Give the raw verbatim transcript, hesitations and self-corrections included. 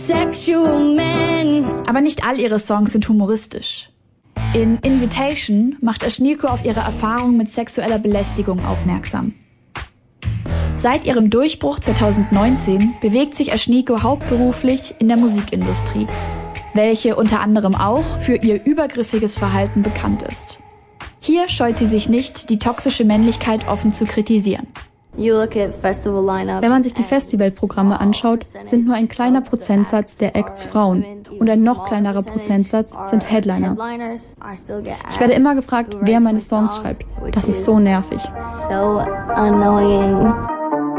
Sexual men. Aber nicht all ihre Songs sind humoristisch. In Invitation macht Ashnikko auf ihre Erfahrung mit sexueller Belästigung aufmerksam. Seit ihrem Durchbruch zweitausendneunzehn bewegt sich Ashnikko hauptberuflich in der Musikindustrie, welche unter anderem auch für ihr übergriffiges Verhalten bekannt ist. Hier scheut sie sich nicht, die toxische Männlichkeit offen zu kritisieren. Wenn man sich die Festivalprogramme anschaut, sind nur ein kleiner Prozentsatz der Acts Frauen und ein noch kleinerer Prozentsatz sind Headliner. Ich werde immer gefragt, wer meine Songs schreibt. Das ist so nervig. So annoying.